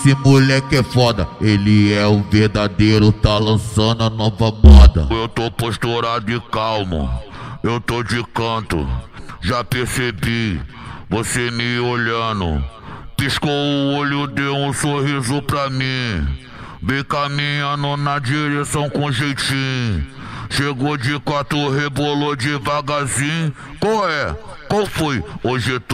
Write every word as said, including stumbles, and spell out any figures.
esse moleque é foda, ele é o verdadeiro, tá lançando a nova moda. Eu tô posturado e calmo, eu tô de canto, já percebi, você me olhando. Piscou o olho, deu um sorriso pra mim, vem caminhando na direção com jeitinho. Chegou de quatro, rebolou devagarzinho. Qual é? Qual foi? Hoje tu